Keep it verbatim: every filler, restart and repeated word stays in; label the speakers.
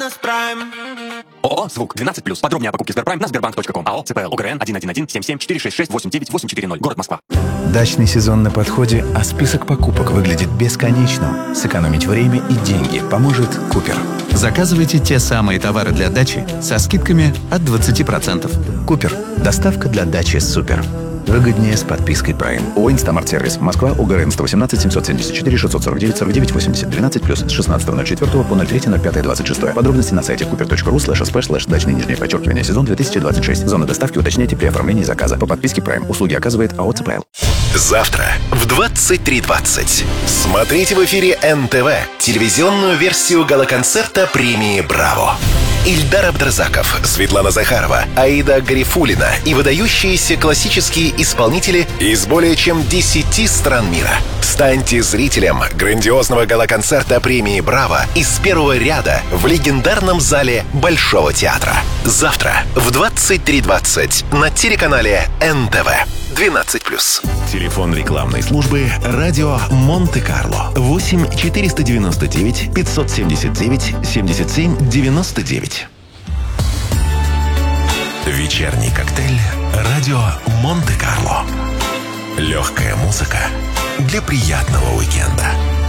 Speaker 1: нас Прайм.
Speaker 2: ООО «Звук» двенадцать плюс. Подробнее о покупке Сберпрайм на сбербанк точка ком. АО ЦПЛ УГРН один один один семь семь четыре шесть шесть восемь девять восемь четыре ноль. Город Москва.
Speaker 3: Дачный сезон на подходе, а список покупок выглядит бесконечным. Сэкономить время и деньги поможет Купер.
Speaker 4: Заказывайте те самые товары для дачи со скидками от двадцати процентов.
Speaker 3: Купер. Доставка для дачи супер. Выгоднее с подпиской Prime. ООО «Инстамарт-сервис». Москва, УГРН сто восемнадцать семьсот семьдесят четыре шестьсот сорок девять сорок девять восемьдесят двенадцать плюс с шестнадцатого ноль четвёртого по ноль третьего ноль пятого двадцать шестое. Подробности на сайте купер точка ру слэш сп слэш дачный нижнее подчеркивание сезон две тысячи двадцать шесть. Зона доставки уточняйте при оформлении заказа. По подписке Prime. Услуги оказывает АО ЦПЛ.
Speaker 5: Завтра в двадцать три двадцать смотрите в эфире эн тэ вэ телевизионную версию гала-концерта премии «Браво». Ильдар Абдразаков, Светлана Захарова, Аида Гарифуллина и выдающиеся классические исполнители из более чем десяти стран мира. Станьте зрителем грандиозного гала-концерта премии «Браво» из первого ряда в легендарном зале Большого театра. Завтра в двадцать три двадцать на телеканале эн тэ вэ. двенадцать плюс. Телефон рекламной службы «Радио Монте-Карло» восемь четыреста девяносто девять пятьсот семьдесят девять семьдесят семь девяносто девять. Вечерний коктейль «Радио Монте-Карло». Легкая музыка для приятного уикенда.